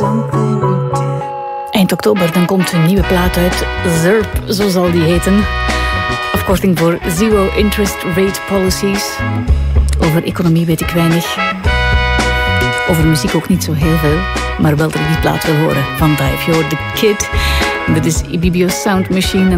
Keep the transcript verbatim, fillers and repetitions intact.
something you did. Eind oktober dan komt een nieuwe plaat uit. ZIRP, zo zal die heten. Afkorting voor Zero Interest Rate Policies. Over economie weet ik weinig. Over muziek ook niet zo heel veel. Maar wel dat ik die plaat wil horen van Dive. Je hoort The Kid. Dit is Ibibio Sound Machine.